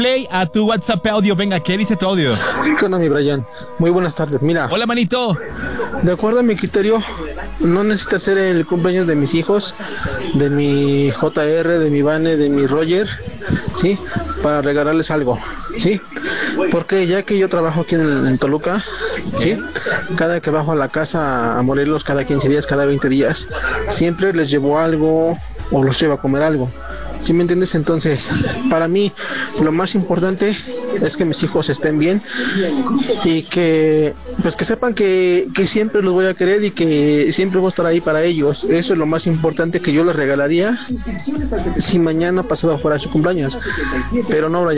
Play a tu WhatsApp audio. Venga, ¿qué dice tu audio? ¿Qué onda, mi Brian? Muy buenas tardes. Mira, Hola, manito. de acuerdo a mi criterio, no necesita ser el cumpleaños de mis hijos, de mi JR, de mi Vane, de mi Roger, ¿sí? Para regalarles algo, ¿sí? Porque ya que yo trabajo aquí en Toluca, ¿sí? Cada que bajo a la casa a Morelos, cada 15 días, cada 20 días, siempre les llevo algo o los llevo a comer algo. ¿Sí me entiendes? Entonces, para mí, lo más importante es que mis hijos estén bien y que, pues, que sepan que siempre los voy a querer y que siempre voy a estar ahí para ellos. Eso es lo más importante que yo les regalaría si mañana pasado fuera su cumpleaños. Pero no, Brian.